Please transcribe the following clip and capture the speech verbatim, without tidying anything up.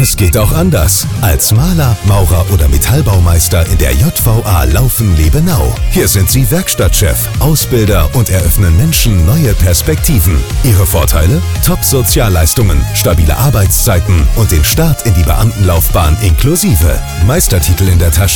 Es geht auch anders. Als Maler, Maurer oder Metallbaumeister in der J V A Laufen-Lebenau. Hier sind Sie Werkstattchef, Ausbilder und eröffnen Menschen neue Perspektiven. Ihre Vorteile? Top-Sozialleistungen, stabile Arbeitszeiten und den Start in die Beamtenlaufbahn inklusive. Meistertitel in der Tasche